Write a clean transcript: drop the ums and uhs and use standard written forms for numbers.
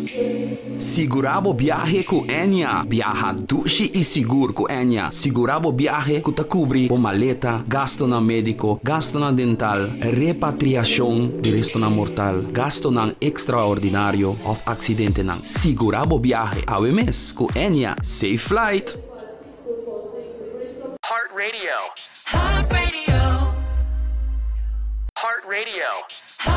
Segurabo viaje com Enya. Viaja dushi e seguro com Enya. Segurabo viaje que te cobri por maleta, gasto na médico, gasto na dental, repatriação de resto na mortal, gasto na extraordinário of acidente na. Segurabo viaje. Awe mes com Enya. Safe flight. Heart Radio. Heart Radio. Heart Radio.